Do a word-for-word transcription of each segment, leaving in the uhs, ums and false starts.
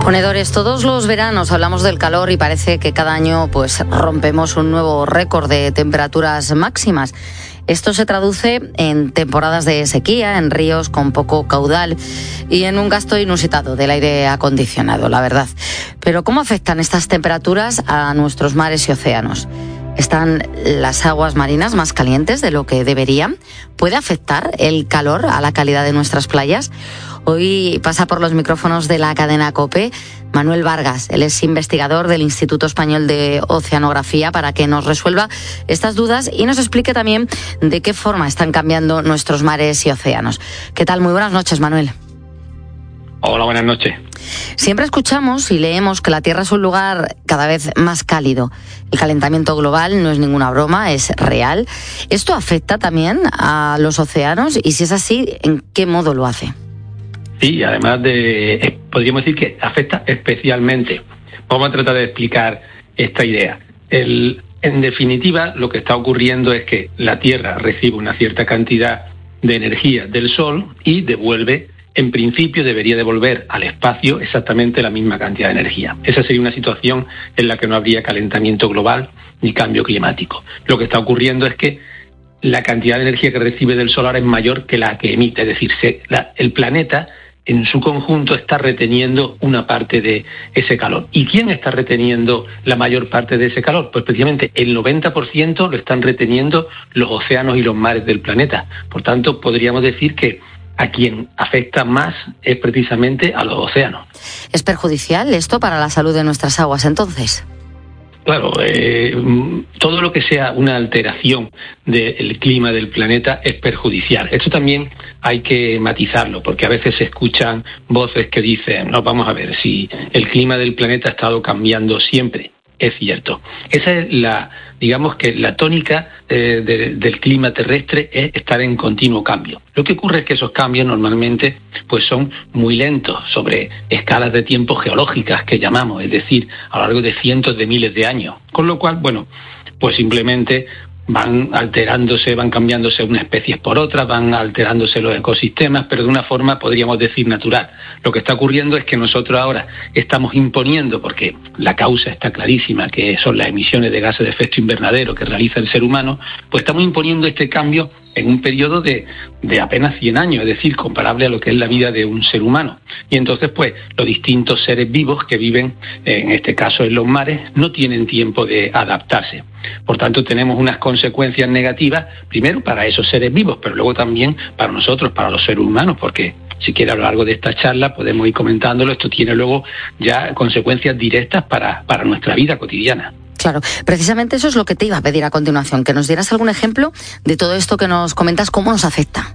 Ponedores, todos los veranos hablamos del calor y parece que cada año pues rompemos un nuevo récord de temperaturas máximas. Esto se traduce en temporadas de sequía, en ríos con poco caudal y en un gasto inusitado del aire acondicionado, la verdad. Pero ¿cómo afectan estas temperaturas a nuestros mares y océanos? ¿Están las aguas marinas más calientes de lo que deberían? ¿Puede afectar el calor a la calidad de nuestras playas? Hoy pasa por los micrófonos de la cadena COPE Manuel Vargas. Él es investigador del Instituto Español de Oceanografía, para que nos resuelva estas dudas y nos explique también de qué forma están cambiando nuestros mares y océanos. ¿Qué tal? Muy buenas noches, Manuel. Hola, buenas noches. Siempre escuchamos y leemos que la Tierra es un lugar cada vez más cálido. El calentamiento global no es ninguna broma, es real. ¿Esto afecta también a los océanos? Y si es así, ¿en qué modo lo hace? Sí, además de, podríamos decir que afecta especialmente. Vamos a tratar de explicar esta idea. El, en definitiva, lo que está ocurriendo es que la Tierra recibe una cierta cantidad de energía del Sol y devuelve, en principio debería devolver al espacio exactamente la misma cantidad de energía. Esa sería una situación en la que no habría calentamiento global ni cambio climático. Lo que está ocurriendo es que la cantidad de energía que recibe del Sol ahora es mayor que la que emite, es decir, se, la, el planeta en su conjunto está reteniendo una parte de ese calor. ¿Y quién está reteniendo la mayor parte de ese calor? Pues precisamente el noventa por ciento lo están reteniendo los océanos y los mares del planeta. Por tanto, podríamos decir que a quien afecta más es precisamente a los océanos. ¿Es perjudicial esto para la salud de nuestras aguas entonces? Claro, eh, todo lo que sea una alteración del clima del planeta es perjudicial. Esto también hay que matizarlo, porque a veces se escuchan voces que dicen, no, vamos a ver, si el clima del planeta ha estado cambiando siempre. Es cierto. Esa es la, digamos que la tónica eh, de, del clima terrestre es estar en continuo cambio. Lo que ocurre es que esos cambios normalmente pues son muy lentos, sobre escalas de tiempo geológicas que llamamos, es decir, a lo largo de cientos de miles de años. Con lo cual, bueno, pues simplemente van alterándose, van cambiándose unas especies por otras, van alterándose los ecosistemas, pero de una forma, podríamos decir, natural. Lo que está ocurriendo es que nosotros ahora estamos imponiendo, porque la causa está clarísima, que son las emisiones de gases de efecto invernadero que realiza el ser humano, pues estamos imponiendo este cambio en un periodo de, de apenas cien años, es decir, comparable a lo que es la vida de un ser humano. Y entonces, pues, los distintos seres vivos que viven, en este caso en los mares, no tienen tiempo de adaptarse. Por tanto, tenemos unas consecuencias negativas, primero para esos seres vivos, pero luego también para nosotros, para los seres humanos, porque si quiere a lo largo de esta charla podemos ir comentándolo, esto tiene luego ya consecuencias directas para, para nuestra vida cotidiana. Claro, precisamente eso es lo que te iba a pedir a continuación, que nos dieras algún ejemplo de todo esto que nos comentas, cómo nos afecta.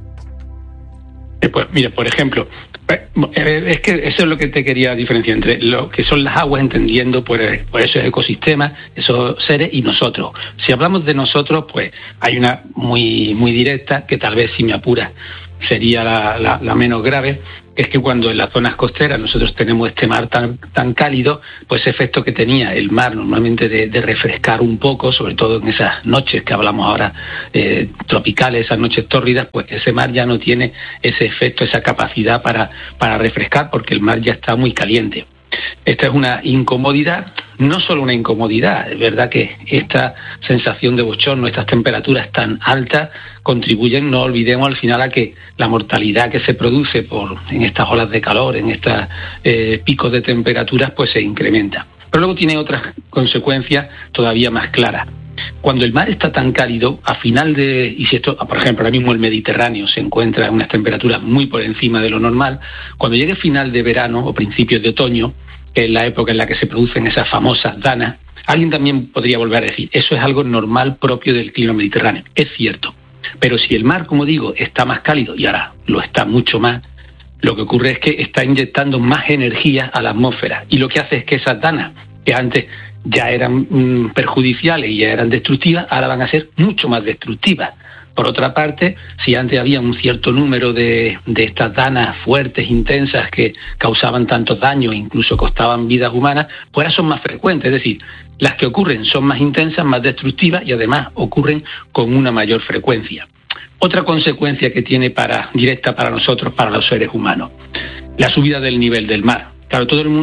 Eh, pues mira, por ejemplo, eh, es que eso es lo que te quería diferenciar entre lo que son las aguas, entendiendo por, por esos ecosistemas, esos seres y nosotros. Si hablamos de nosotros, pues hay una muy muy directa, que tal vez, si me apura, sería la, la, la menos grave, que es que cuando en las zonas costeras nosotros tenemos este mar tan tan cálido, pues ese efecto que tenía el mar normalmente de, de refrescar un poco, sobre todo en esas noches que hablamos ahora eh, tropicales, esas noches tórridas, pues ese mar ya no tiene ese efecto, esa capacidad para, para refrescar, porque el mar ya está muy caliente. Esta es una incomodidad, no solo una incomodidad, es verdad que esta sensación de bochorno, estas temperaturas tan altas contribuyen, no olvidemos al final, a que la mortalidad que se produce por en estas olas de calor, en estos eh, picos de temperaturas, pues se incrementa. Pero luego tiene otras consecuencias todavía más claras. Cuando el mar está tan cálido, a final de, y si esto, por ejemplo, ahora mismo el Mediterráneo se encuentra en unas temperaturas muy por encima de lo normal, cuando llegue final de verano o principios de otoño, que es la época en la que se producen esas famosas danas, alguien también podría volver a decir, eso es algo normal propio del clima mediterráneo. Es cierto, pero si el mar, como digo, está más cálido, y ahora lo está mucho más, lo que ocurre es que está inyectando más energía a la atmósfera, y lo que hace es que esas danas, que antes ya eran mmm, perjudiciales y ya eran destructivas, ahora van a ser mucho más destructivas. Por otra parte, si antes había un cierto número de, de estas danas fuertes, intensas, que causaban tantos daños, incluso costaban vidas humanas, pues ahora son más frecuentes. Es decir, las que ocurren son más intensas, más destructivas, y además ocurren con una mayor frecuencia. Otra consecuencia que tiene para directa para nosotros, para los seres humanos, la subida del nivel del mar. Claro, todo el mundo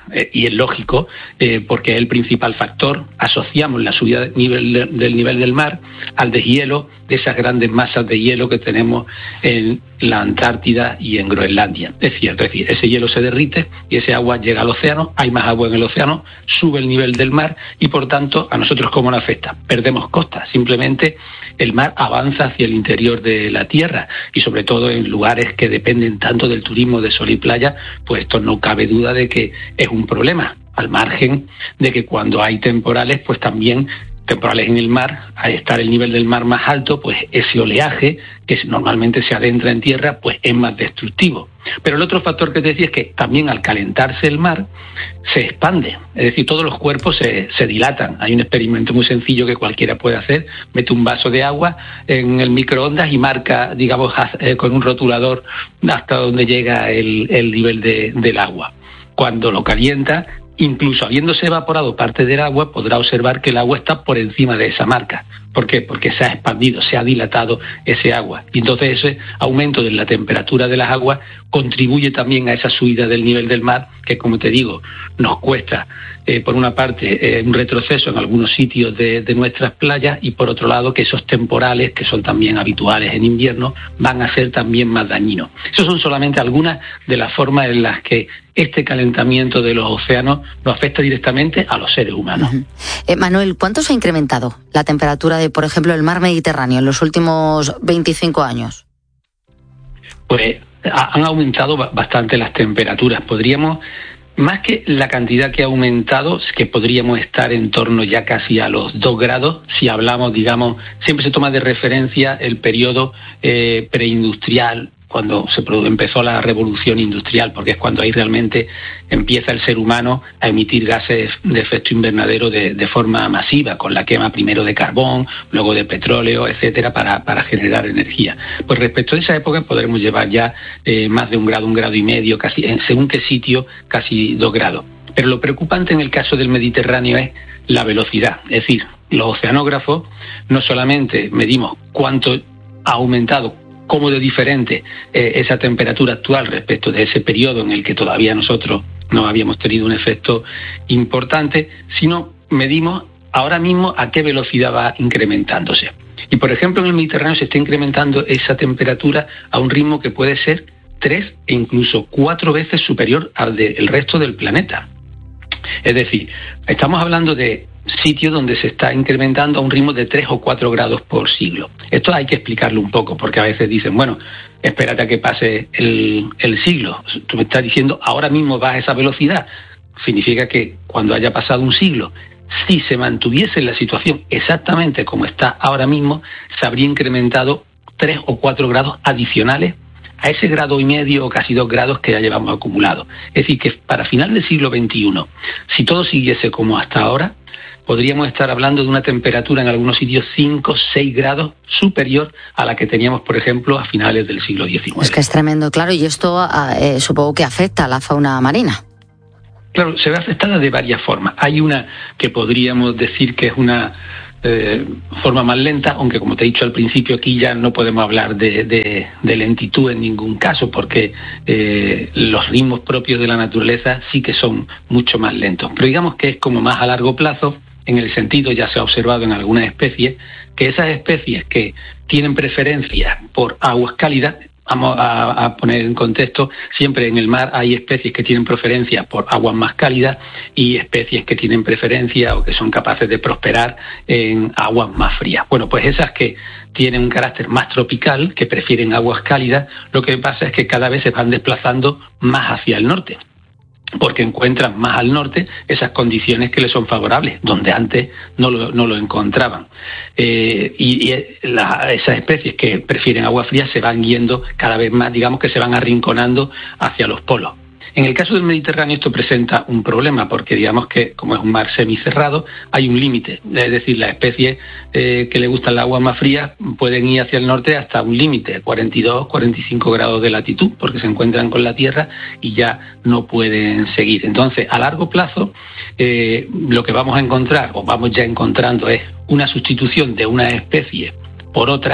eh, y es lógico, eh, porque es el principal factor. Asociamos la subida del nivel, de, del nivel del mar al deshielo de esas grandes masas de hielo que tenemos en la Antártida y en Groenlandia. Es cierto, es decir, ese hielo se derrite y ese agua llega al océano, hay más agua en el océano, sube el nivel del mar y por tanto a nosotros ¿cómo nos afecta? Perdemos costas, simplemente el mar avanza hacia el interior de la tierra y sobre todo en lugares que dependen tanto del turismo de sol y playa, pues esto no cabe duda de que es un problema, al margen de que cuando hay temporales, pues también temporales en el mar, al estar el nivel del mar más alto, pues ese oleaje que normalmente se adentra en tierra, pues es más destructivo. Pero el otro factor que te decía es que también al calentarse el mar se expande, es decir, todos los cuerpos se, se dilatan. Hay un experimento muy sencillo que cualquiera puede hacer, mete un vaso de agua en el microondas y marca, digamos, eh, con un rotulador hasta donde llega el, el nivel de, del agua. Cuando lo calienta, incluso habiéndose evaporado parte del agua, podrá observar que el agua está por encima de esa marca. ¿Por qué? Porque se ha expandido, se ha dilatado ese agua. Y entonces ese aumento de la temperatura de las aguas contribuye también a esa subida del nivel del mar, que como te digo, nos cuesta, eh, por una parte, eh, un retroceso en algunos sitios de, de nuestras playas y por otro lado que esos temporales, que son también habituales en invierno, van a ser también más dañinos. Esas son solamente algunas de las formas en las que este calentamiento de los océanos nos afecta directamente a los seres humanos. Uh-huh. Eh, Manuel, ¿cuánto se ha incrementado la temperatura de, por ejemplo, el mar Mediterráneo en los últimos veinticinco años? Pues han aumentado bastante las temperaturas. Podríamos, más que la cantidad que ha aumentado, es que podríamos estar en torno ya casi a los dos grados, si hablamos, digamos, siempre se toma de referencia el periodo eh, preindustrial, cuando se empezó la revolución industrial, porque es cuando ahí realmente empieza el ser humano a emitir gases de efecto invernadero de, de forma masiva, con la quema primero de carbón, luego de petróleo, etcétera, para, para generar energía. Pues respecto a esa época podremos llevar ya eh, más de un grado, un grado y medio, casi, en según qué sitio, casi dos grados. Pero lo preocupante en el caso del Mediterráneo es la velocidad, es decir, los oceanógrafos no solamente medimos cuánto ha aumentado, cómo de diferente eh, esa temperatura actual respecto de ese periodo en el que todavía nosotros no habíamos tenido un efecto importante, sino medimos ahora mismo a qué velocidad va incrementándose. Y por ejemplo en el Mediterráneo se está incrementando esa temperatura a un ritmo que puede ser tres e incluso cuatro veces superior al del resto del planeta. Es decir, estamos hablando de sitios donde se está incrementando a un ritmo de tres o cuatro grados por siglo. Esto hay que explicarlo un poco, porque a veces dicen, bueno, espérate a que pase el, el siglo. Tú me estás diciendo, ahora mismo va a esa velocidad. Significa que cuando haya pasado un siglo, si se mantuviese la situación exactamente como está ahora mismo, se habría incrementado tres o cuatro grados adicionales a ese grado y medio o casi dos grados que ya llevamos acumulados. Es decir, que para final del siglo veintiuno, si todo siguiese como hasta ahora, podríamos estar hablando de una temperatura en algunos sitios cinco o seis grados superior a la que teníamos, por ejemplo, a finales del siglo diecinueve. Es que es tremendo, claro, y esto eh, supongo que afecta a la fauna marina. Claro, se ve afectada de varias formas. Hay una que podríamos decir que es una eh, forma más lenta, aunque como te he dicho al principio, aquí ya no podemos hablar de, de, de lentitud en ningún caso, porque eh, los ritmos propios de la naturaleza sí que son mucho más lentos. Pero digamos que es como más a largo plazo, en el sentido, ya se ha observado en algunas especies, que esas especies que tienen preferencia por aguas cálidas, vamos a, a poner en contexto, siempre en el mar hay especies que tienen preferencia por aguas más cálidas y especies que tienen preferencia o que son capaces de prosperar en aguas más frías. Bueno, pues esas que tienen un carácter más tropical, que prefieren aguas cálidas, lo que pasa es que cada vez se van desplazando más hacia el norte, porque encuentran más al norte esas condiciones que les son favorables, donde antes no lo, no lo encontraban. Eh, y y la, esas especies que prefieren agua fría se van yendo cada vez más, digamos que se van arrinconando hacia los polos. En el caso del Mediterráneo esto presenta un problema, porque digamos que como es un mar semicerrado, hay un límite. Es decir, las especies eh, que le gustan el agua más fría pueden ir hacia el norte hasta un límite, cuarenta y dos, cuarenta y cinco grados de latitud, porque se encuentran con la tierra y ya no pueden seguir. Entonces, a largo plazo, eh, lo que vamos a encontrar, o vamos ya encontrando, es una sustitución de una especie por otra,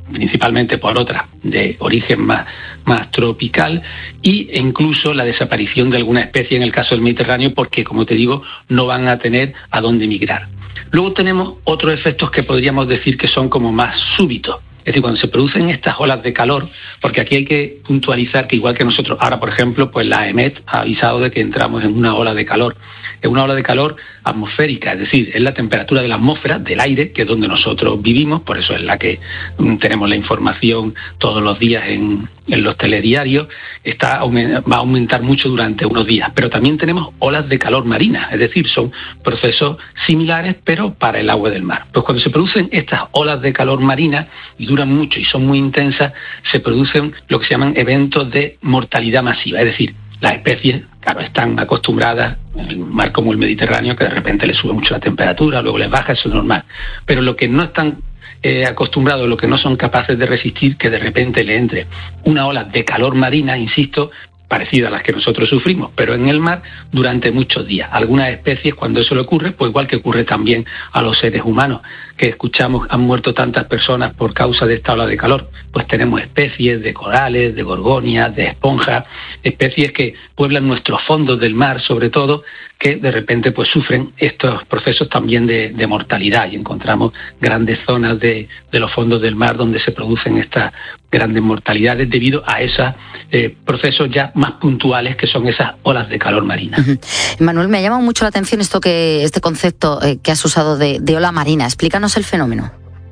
principalmente por otras de origen más, más tropical, y e incluso la desaparición de alguna especie en el caso del Mediterráneo, porque, como te digo, no van a tener a dónde migrar. Luego tenemos otros efectos que podríamos decir que son como más súbitos. Es decir, cuando se producen estas olas de calor, porque aquí hay que puntualizar que igual que nosotros, ahora por ejemplo, pues la EMET ha avisado de que entramos en una ola de calor. Es una ola de calor atmosférica, es decir, es la temperatura de la atmósfera, del aire, que es donde nosotros vivimos, por eso es la que mm, tenemos la información todos los días en, en los telediarios, está, va a aumentar mucho durante unos días. Pero también tenemos olas de calor marina, es decir, son procesos similares, pero para el agua del mar. Pues cuando se producen estas olas de calor marina, y duran mucho y son muy intensas, se producen lo que se llaman eventos de mortalidad masiva, es decir, las especies, claro, están acostumbradas en el mar como el Mediterráneo, que de repente les sube mucho la temperatura, luego les baja, eso es normal. Pero lo que no están eh, acostumbrados, lo que no son capaces de resistir, que de repente le entre una ola de calor marina, insisto, parecida a las que nosotros sufrimos, pero en el mar durante muchos días. Algunas especies, cuando eso le ocurre, pues igual que ocurre también a los seres humanos, que escuchamos han muerto tantas personas por causa de esta ola de calor, pues tenemos especies de corales, de gorgonias, de esponjas, especies que pueblan nuestros fondos del mar, sobre todo, que de repente pues sufren estos procesos también de, de mortalidad, y encontramos grandes zonas de, de los fondos del mar donde se producen estas grandes mortalidades debido a esos eh, procesos ya más puntuales que son esas olas de calor marina. Uh-huh. Manuel, me ha llamado mucho la atención esto que este concepto eh, que has usado de, de ola marina. Explícanos el fenómeno.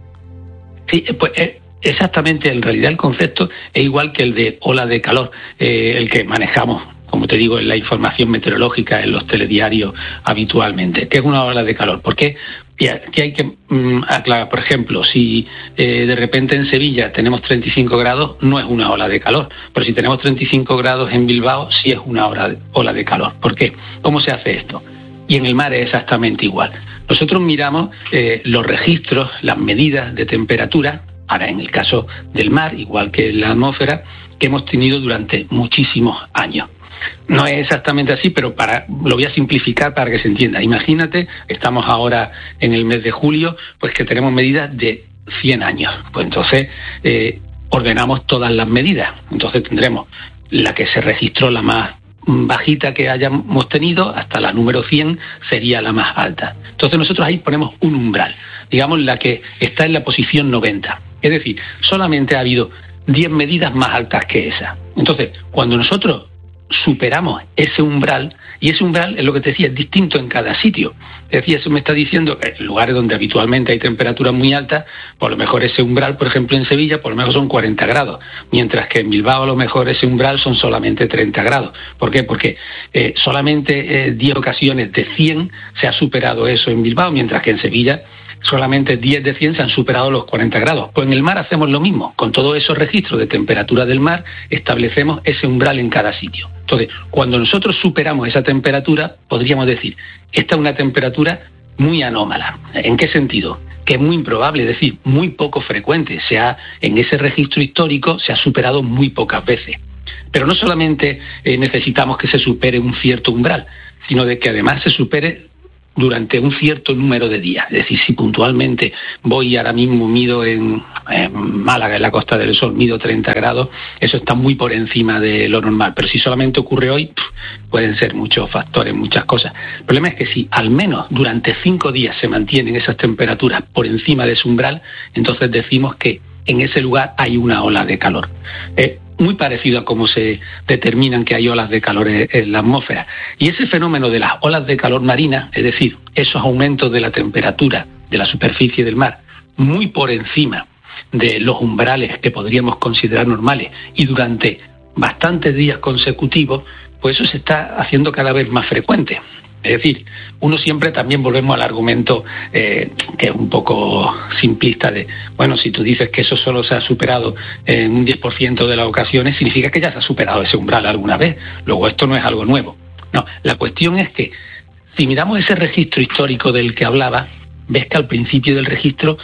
Sí, pues eh, exactamente, en realidad el concepto es igual que el de ola de calor, eh, el que manejamos, como te digo, en la información meteorológica, en los telediarios habitualmente, que es una ola de calor. ¿Por qué? Que hay que um, aclarar, por ejemplo, si eh, de repente en Sevilla tenemos treinta y cinco grados, no es una ola de calor, pero si tenemos treinta y cinco grados en Bilbao, sí es una ola de, ola de calor. ¿Por qué? ¿Cómo se hace esto? Y en el mar es exactamente igual. Nosotros miramos eh, los registros, las medidas de temperatura, ahora en el caso del mar, igual que en la atmósfera, que hemos tenido durante muchísimos años. No es exactamente así, pero para lo voy a simplificar para que se entienda. Imagínate, estamos ahora en el mes de julio, pues que tenemos medidas de cien años. Pues entonces eh, ordenamos todas las medidas. Entonces tendremos la que se registró, la más bajita que hayamos tenido, hasta la número cien sería la más alta. Entonces nosotros ahí ponemos un umbral, digamos la que está en la posición noventa. Es decir, solamente ha habido diez medidas más altas que esa. Entonces, cuando nosotros superamos ese umbral, y ese umbral es lo que te decía, es distinto en cada sitio. Es decir, eso me está diciendo que en lugares donde habitualmente hay temperaturas muy altas, por lo mejor ese umbral, por ejemplo en Sevilla, por lo mejor son cuarenta grados, mientras que en Bilbao a lo mejor ese umbral son solamente treinta grados. ¿Por qué? Porque eh, solamente eh, diez ocasiones de cien se ha superado eso en Bilbao, mientras que en Sevilla solamente diez de cien se han superado los cuarenta grados. Pues en el mar hacemos lo mismo. Con todos esos registros de temperatura del mar, establecemos ese umbral en cada sitio. Entonces, cuando nosotros superamos esa temperatura, podríamos decir, esta es una temperatura muy anómala. ¿En qué sentido? Que es muy improbable, es decir, muy poco frecuente. Se ha, en ese registro histórico se ha superado muy pocas veces. Pero no solamente eh, necesitamos que se supere un cierto umbral, sino de que además se supere durante un cierto número de días. Es decir, si puntualmente voy ahora mismo, mido en, en Málaga, en la Costa del Sol, mido treinta grados, eso está muy por encima de lo normal. Pero si solamente ocurre hoy, pff, pueden ser muchos factores, muchas cosas. El problema es que si al menos durante cinco días se mantienen esas temperaturas por encima de ese umbral, entonces decimos que en ese lugar hay una ola de calor. Eh, muy parecido a cómo se determinan que hay olas de calor en la atmósfera. Y ese fenómeno de las olas de calor marina, es decir, esos aumentos de la temperatura de la superficie del mar, muy por encima de los umbrales que podríamos considerar normales, y durante bastantes días consecutivos, pues eso se está haciendo cada vez más frecuente. Es decir, uno siempre también volvemos al argumento eh, que es un poco simplista de, bueno, si tú dices que eso solo se ha superado en un diez por ciento de las ocasiones, significa que ya se ha superado ese umbral alguna vez. Luego esto no es algo nuevo. No, la cuestión es que si miramos ese registro histórico del que hablaba, ves que al principio del registro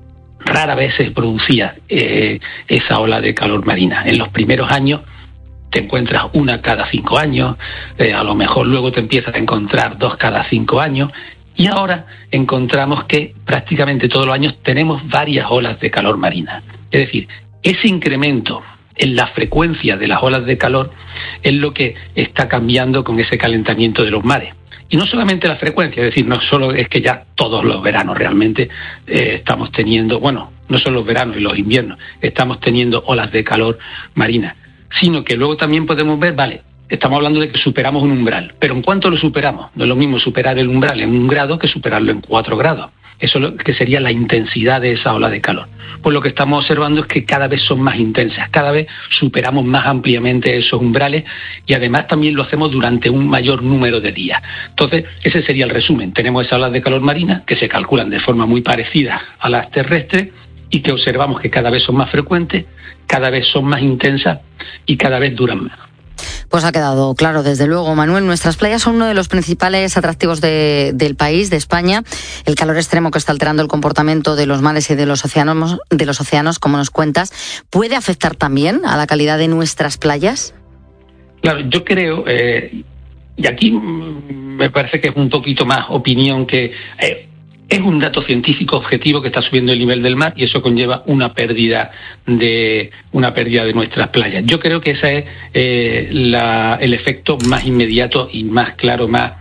rara vez se producía eh, esa ola de calor marina. En los primeros años te encuentras una cada cinco años, eh, a lo mejor luego te empiezas a encontrar dos cada cinco años, Y ahora encontramos que prácticamente todos los años tenemos varias olas de calor marina. Es decir, ese incremento en la frecuencia de las olas de calor es lo que está cambiando con ese calentamiento de los mares. Y no solamente la frecuencia, es decir, no solo es que ya todos los veranos realmente eh, estamos teniendo, bueno, no solo los veranos y los inviernos, estamos teniendo olas de calor marina, sino que luego también podemos ver, vale, estamos hablando de que superamos un umbral, pero ¿en cuánto lo superamos? No es lo mismo superar el umbral en un grado que superarlo en cuatro grados. Eso es lo que sería la intensidad de esa ola de calor. Pues lo que estamos observando es que cada vez son más intensas, cada vez superamos más ampliamente esos umbrales y además también lo hacemos durante un mayor número de días. Entonces, ese sería el resumen. Tenemos esas olas de calor marina que se calculan de forma muy parecida a las terrestres y que observamos que cada vez son más frecuentes, cada vez son más intensas y cada vez duran más. Pues ha quedado claro, desde luego, Manuel. Nuestras playas son uno de los principales atractivos de, del país, de España. El calor extremo que está alterando el comportamiento de los mares y de los océanos, de los océanos, como nos cuentas, ¿puede afectar también a la calidad de nuestras playas? Claro, yo creo, eh, y aquí me parece que es un poquito más opinión que... Eh, Es un dato científico objetivo que está subiendo el nivel del mar y eso conlleva una pérdida de una pérdida de nuestras playas. Yo creo que ese es eh, la, el efecto más inmediato y más claro, más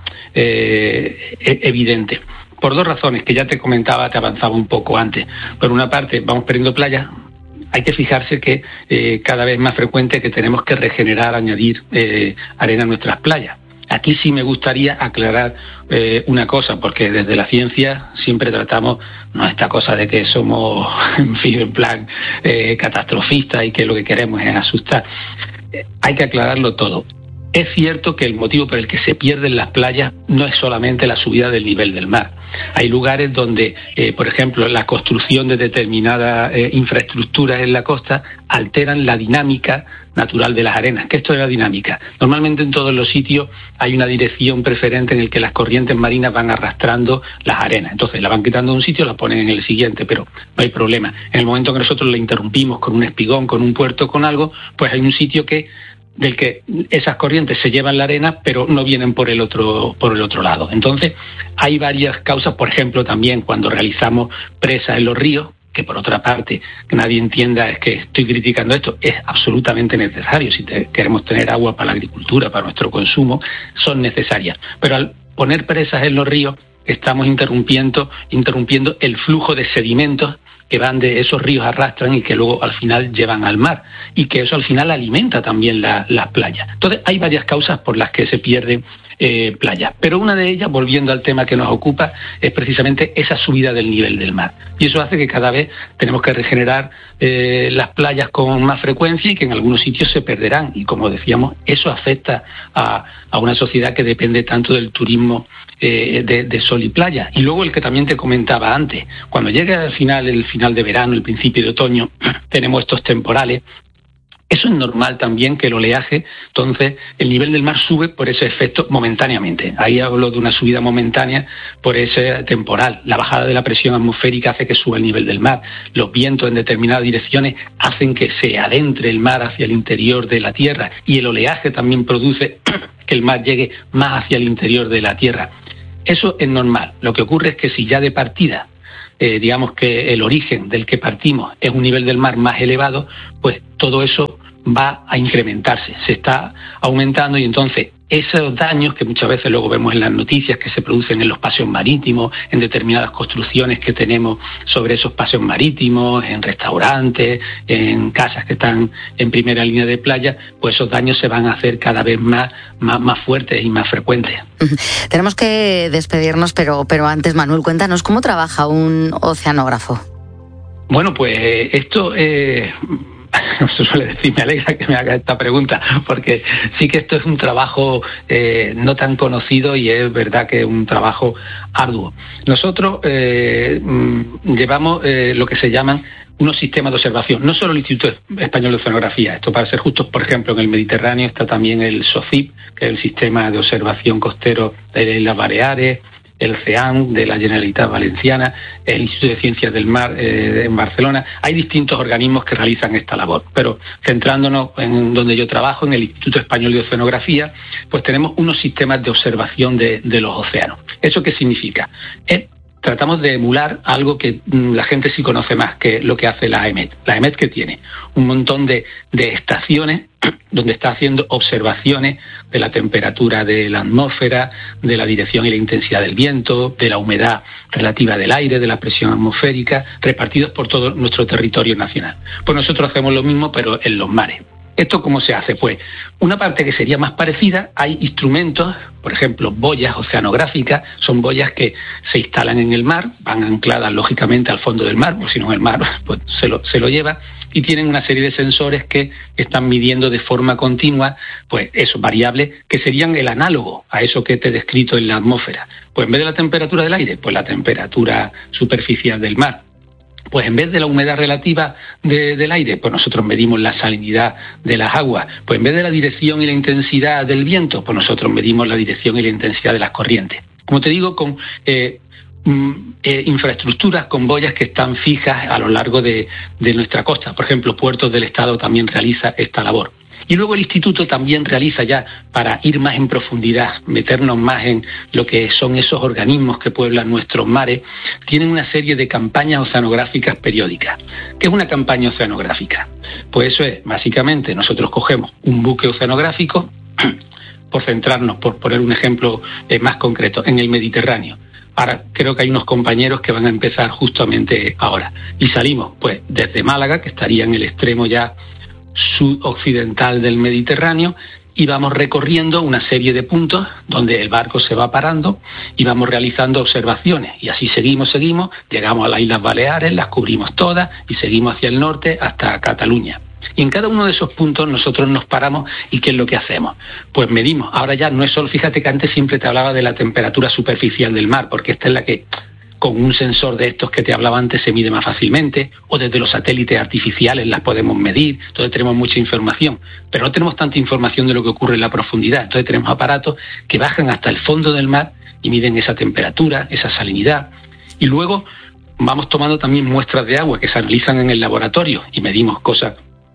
eh, evidente. Por dos razones que ya te comentaba, te avanzaba un poco antes. Por una parte, vamos perdiendo playas. Hay que fijarse que eh, cada vez más frecuente que tenemos que regenerar, añadir eh, arena a nuestras playas. Aquí sí me gustaría aclarar eh, una cosa, porque desde la ciencia siempre tratamos, no esta cosa de que somos, en fin, en plan eh, catastrofistas y que lo que queremos es asustar. Eh, hay que aclararlo todo. Es cierto que el motivo por el que se pierden las playas no es solamente la subida del nivel del mar. Hay lugares donde, eh, por ejemplo, la construcción de determinadas eh, infraestructuras en la costa alteran la dinámica natural de las arenas. ¿Qué esto es la dinámica? Normalmente en todos los sitios hay una dirección preferente en el que las corrientes marinas van arrastrando las arenas. Entonces la van quitando de un sitio, la ponen en el siguiente, pero no hay problema. En el momento que nosotros la interrumpimos con un espigón, con un puerto, con algo, pues hay un sitio que del que esas corrientes se llevan la arena, pero no vienen por el otro por el otro lado. Entonces, hay varias causas, por ejemplo, también cuando realizamos presas en los ríos, que por otra parte, que nadie entienda es que estoy criticando esto, es absolutamente necesario. Si te, queremos tener agua para la agricultura, para nuestro consumo, son necesarias. Pero al poner presas en los ríos, estamos interrumpiendo, interrumpiendo el flujo de sedimentos que van de esos ríos, arrastran y que luego al final llevan al mar y que eso al final alimenta también la, las playas. Entonces hay varias causas por las que se pierden eh, playas, pero una de ellas, volviendo al tema que nos ocupa, es precisamente esa subida del nivel del mar y eso hace que cada vez tenemos que regenerar eh, las playas con más frecuencia y que en algunos sitios se perderán y como decíamos, eso afecta a, a una sociedad que depende tanto del turismo Eh, de, de sol y playa. Y luego el que también te comentaba antes, cuando llega al final, el final de verano, el principio de otoño, tenemos estos temporales. Eso es normal también que el oleaje, entonces el nivel del mar sube por ese efecto momentáneamente. Ahí hablo de una subida momentánea por ese temporal. La bajada de la presión atmosférica hace que suba el nivel del mar. Los vientos en determinadas direcciones hacen que se adentre el mar hacia el interior de la tierra y el oleaje también produce que el mar llegue más hacia el interior de la tierra. Eso es normal. Lo que ocurre es que si ya de partida, eh, digamos que el origen del que partimos es un nivel del mar más elevado, pues todo eso va a incrementarse, se está aumentando y entonces esos daños que muchas veces luego vemos en las noticias que se producen en los paseos marítimos, en determinadas construcciones que tenemos sobre esos paseos marítimos, en restaurantes, en casas que están en primera línea de playa, pues esos daños se van a hacer cada vez más, más, más fuertes y más frecuentes. Tenemos que despedirnos, pero, pero antes, Manuel, cuéntanos cómo trabaja un oceanógrafo. Bueno, pues esto... Eh, se suele decir, me alegra que me haga esta pregunta, porque sí que esto es un trabajo eh, no tan conocido y es verdad que es un trabajo arduo. Nosotros eh, llevamos eh, lo que se llaman unos sistemas de observación, no solo el Instituto Español de Oceanografía, esto para ser justos, por ejemplo, en el Mediterráneo está también el SOCIP, que es el Sistema de Observación Costero de las Baleares, el CEAM de la Generalitat Valenciana, el Instituto de Ciencias del Mar eh, en Barcelona. Hay distintos organismos que realizan esta labor, pero centrándonos en donde yo trabajo, en el Instituto Español de Oceanografía, pues tenemos unos sistemas de observación de, de los océanos. ¿Eso qué significa? Eh, tratamos de emular algo que mm, la gente sí conoce más, que es lo que hace la EMET. La EMET, que tiene un montón de, de estaciones donde está haciendo observaciones de la temperatura de la atmósfera, de la dirección y la intensidad del viento, de la humedad relativa del aire, de la presión atmosférica, repartidos por todo nuestro territorio nacional. Pues nosotros hacemos lo mismo, pero en los mares. ¿Esto cómo se hace? Pues una parte que sería más parecida, hay instrumentos, por ejemplo, boyas oceanográficas, son boyas que se instalan en el mar, van ancladas lógicamente al fondo del mar, porque si no el mar pues, se lo, se lo lleva, y tienen una serie de sensores que están midiendo de forma continua pues esos variables que serían el análogo a eso que te he descrito en la atmósfera. Pues en vez de la temperatura del aire, pues la temperatura superficial del mar. Pues en vez de la humedad relativa de, del aire, pues nosotros medimos la salinidad de las aguas. Pues en vez de la dirección y la intensidad del viento, pues nosotros medimos la dirección y la intensidad de las corrientes. Como te digo, con eh, eh, infraestructuras, con boyas que están fijas a lo largo de, de nuestra costa. Por ejemplo, Puertos del Estado también realiza esta labor. Y luego el Instituto también realiza ya, para ir más en profundidad, meternos más en lo que son esos organismos que pueblan nuestros mares, tienen una serie de campañas oceanográficas periódicas. ¿Qué es una campaña oceanográfica? Pues eso es, básicamente, nosotros cogemos un buque oceanográfico, por centrarnos, por poner un ejemplo eh, más concreto, en el Mediterráneo. Ahora creo que hay unos compañeros que van a empezar justamente ahora. Y salimos, pues, desde Málaga, que estaría en el extremo ya sudoccidental del Mediterráneo, y vamos recorriendo una serie de puntos donde el barco se va parando y vamos realizando observaciones, y así seguimos, seguimos, llegamos a las Islas Baleares, las cubrimos todas y seguimos hacia el norte hasta Cataluña. Y en cada uno de esos puntos nosotros nos paramos, y ¿qué es lo que hacemos? Pues medimos. Ahora ya no es solo, fíjate que antes siempre te hablaba de la temperatura superficial del mar, porque esta es la que con un sensor de estos que te hablaba antes se mide más fácilmente, o desde los satélites artificiales las podemos medir, entonces tenemos mucha información, pero no tenemos tanta información de lo que ocurre en la profundidad. Entonces tenemos aparatos que bajan hasta el fondo del mar y miden esa temperatura, esa salinidad, y luego vamos tomando también muestras de agua que se analizan en el laboratorio y medimos cosas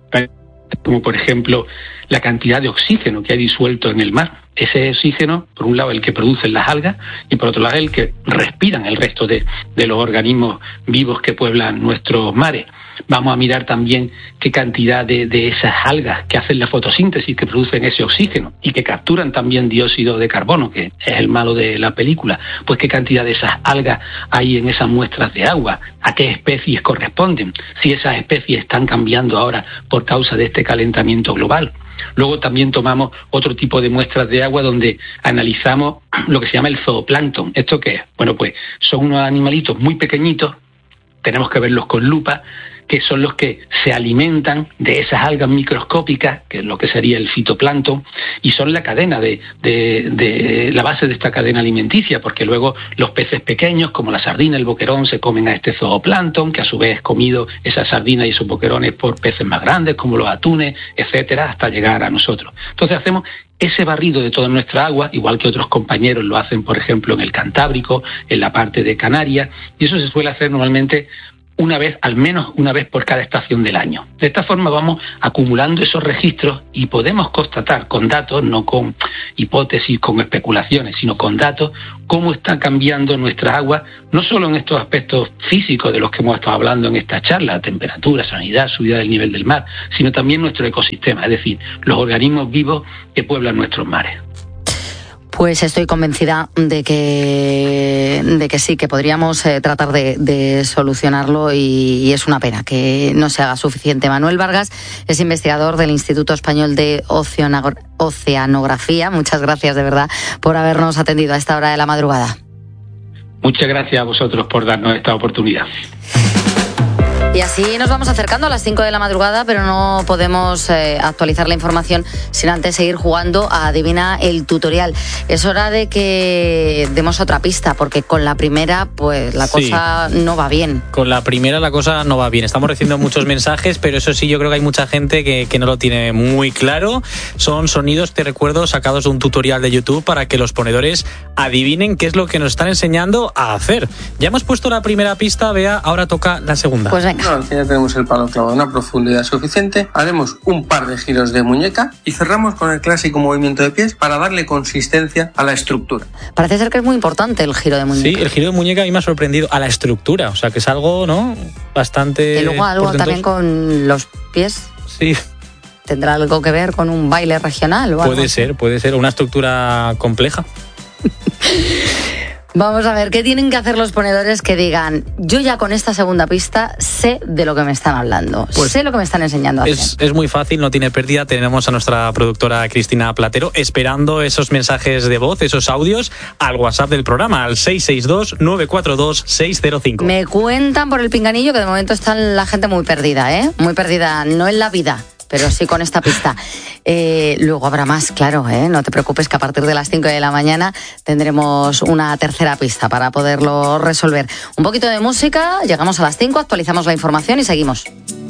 como, por ejemplo, la cantidad de oxígeno que hay disuelto en el mar. Ese oxígeno, por un lado, el que producen las algas, y por otro lado, el que respiran el resto de, de los organismos vivos que pueblan nuestros mares. Vamos a mirar también qué cantidad de, de esas algas que hacen la fotosíntesis, que producen ese oxígeno y que capturan también dióxido de carbono, que es el malo de la película, pues qué cantidad de esas algas hay en esas muestras de agua, a qué especies corresponden, si esas especies están cambiando ahora por causa de este calentamiento global. Luego también tomamos otro tipo de muestras de agua donde analizamos lo que se llama el zooplancton. ¿Esto qué es? Bueno, pues son unos animalitos muy pequeñitos, tenemos que verlos con lupa, que son los que se alimentan de esas algas microscópicas, que es lo que sería el fitoplancton, y son la cadena de, de, de la base de esta cadena alimenticia, porque luego los peces pequeños, como la sardina, el boquerón, se comen a este zooplancton, que a su vez es comido esa sardina y esos boquerones por peces más grandes, como los atunes, etcétera, hasta llegar a nosotros. Entonces hacemos ese barrido de toda nuestra agua, igual que otros compañeros lo hacen, por ejemplo, en el Cantábrico, en la parte de Canarias, y eso se suele hacer normalmente una vez, al menos una vez por cada estación del año. De esta forma vamos acumulando esos registros y podemos constatar con datos, no con hipótesis, con especulaciones, sino con datos, cómo está cambiando nuestra agua, no solo en estos aspectos físicos de los que hemos estado hablando en esta charla, temperatura, salinidad, subida del nivel del mar, sino también nuestro ecosistema, es decir, los organismos vivos que pueblan nuestros mares. Pues estoy convencida de que, de que sí, que podríamos eh, tratar de, de solucionarlo, y, y es una pena que no se haga suficiente. Manuel Vargas es investigador del Instituto Español de Oceanografía. Muchas gracias de verdad por habernos atendido a esta hora de la madrugada. Muchas gracias a vosotros por darnos esta oportunidad. Y así nos vamos acercando a las cinco de la madrugada, pero no podemos eh, actualizar la información sin antes seguir jugando a Adivina el Tutorial. Es hora de que demos otra pista, porque con la primera, pues la sí. cosa no va bien. Con la primera la cosa no va bien. Estamos recibiendo muchos mensajes, pero eso sí, yo creo que hay mucha gente que, que no lo tiene muy claro. Son sonidos, te recuerdo, sacados de un tutorial de YouTube para que los ponedores adivinen qué es lo que nos están enseñando a hacer. Ya hemos puesto la primera pista, Bea, ahora toca la segunda. Pues venga. Una vez que ya tenemos el palo clavado a una profundidad suficiente, haremos un par de giros de muñeca y cerramos con el clásico movimiento de pies para darle consistencia a la estructura. Parece ser que es muy importante el giro de muñeca. Sí, el giro de muñeca a mí me ha sorprendido a la estructura, o sea que es algo, ¿no? Bastante... Y luego algo también con los pies. Sí. ¿Tendrá algo que ver con un baile regional o algo? Puede ser, puede ser, una estructura compleja. Vamos a ver, ¿qué tienen que hacer los ponedores que digan, yo ya con esta segunda pista sé de lo que me están hablando, pues sé lo que me están enseñando a hacer? Es, es muy fácil, no tiene pérdida. Tenemos a nuestra productora Cristina Platero esperando esos mensajes de voz, esos audios, al WhatsApp del programa, al seis seis dos, nueve cuatro dos, seis cero cinco. Me cuentan por el pinganillo que de momento está la gente muy perdida, ¿eh? Muy perdida, no en la vida, pero sí con esta pista. Eh, luego habrá más, claro, ¿eh? No te preocupes que a partir de las cinco de la mañana tendremos una tercera pista para poderlo resolver. Un poquito de música, llegamos a las cinco, actualizamos la información y seguimos.